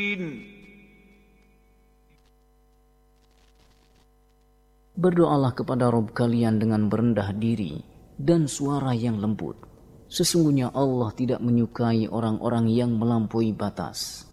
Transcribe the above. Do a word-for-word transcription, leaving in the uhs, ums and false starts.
Berdoalah kepada Rabb kalian dengan berendah diri dan suara yang lembut. Sesungguhnya Allah tidak menyukai orang-orang yang melampaui batas.